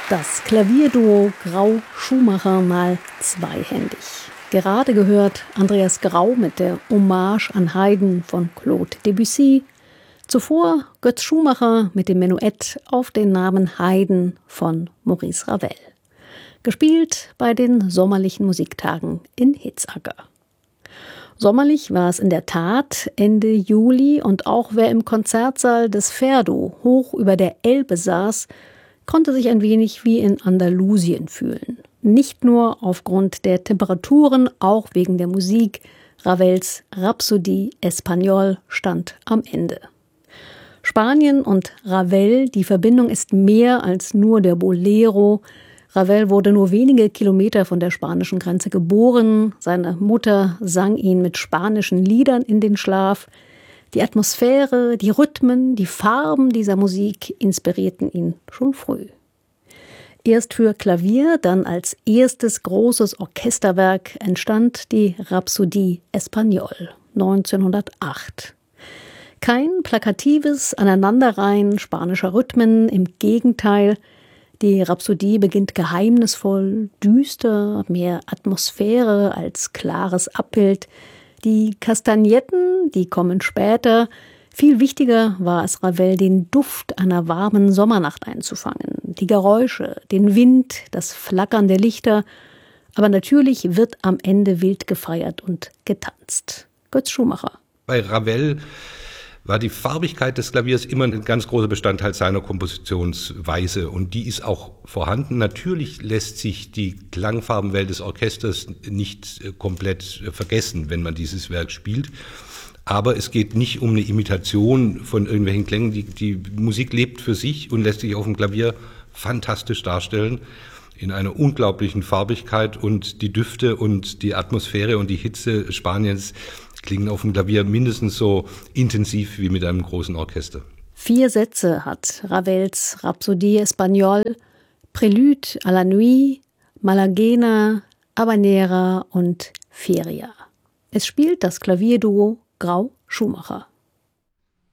Das Klavierduo Grau-Schumacher mal zweihändig. Gerade gehört Andreas Grau mit der Hommage an Haydn von Claude Debussy. Zuvor Götz Schumacher mit dem Menuett auf den Namen Haydn von Maurice Ravel. Gespielt bei den sommerlichen Musiktagen in Hitzacker. Sommerlich war es in der Tat Ende Juli und auch wer im Konzertsaal des Ferdo hoch über der Elbe saß, konnte sich ein wenig wie in Andalusien fühlen. Nicht nur aufgrund der Temperaturen, auch wegen der Musik. Ravels Rhapsodie Espagnole stand am Ende. Spanien und Ravel, die Verbindung ist mehr als nur der Bolero. Ravel wurde nur wenige Kilometer von der spanischen Grenze geboren. Seine Mutter sang ihn mit spanischen Liedern in den Schlaf. Die Atmosphäre, die Rhythmen, die Farben dieser Musik inspirierten ihn schon früh. Erst für Klavier, dann als erstes großes Orchesterwerk entstand die Rhapsodie Espagnole 1908. Kein plakatives Aneinanderreihen spanischer Rhythmen, im Gegenteil. Die Rhapsodie beginnt geheimnisvoll, düster, mehr Atmosphäre als klares Abbild. Die Kastagnetten, die kommen später. Viel wichtiger war es Ravel, den Duft einer warmen Sommernacht einzufangen. Die Geräusche, den Wind, das Flackern der Lichter. Aber natürlich wird am Ende wild gefeiert und getanzt. Götz Schumacher. Bei Ravel war die Farbigkeit des Klaviers immer ein ganz großer Bestandteil seiner Kompositionsweise und die ist auch vorhanden. Natürlich lässt sich die Klangfarbenwelt des Orchesters nicht komplett vergessen, wenn man dieses Werk spielt. Aber es geht nicht um eine Imitation von irgendwelchen Klängen. Die Musik lebt für sich und lässt sich auf dem Klavier fantastisch darstellen in einer unglaublichen Farbigkeit und die Düfte und die Atmosphäre und die Hitze Spaniens klingen auf dem Klavier mindestens so intensiv wie mit einem großen Orchester. 4 Sätze hat Ravels Rhapsodie Espagnole, Prélude à la Nuit, Malaguena, Habanera und Feria. Es spielt das Klavierduo Grau-Schumacher.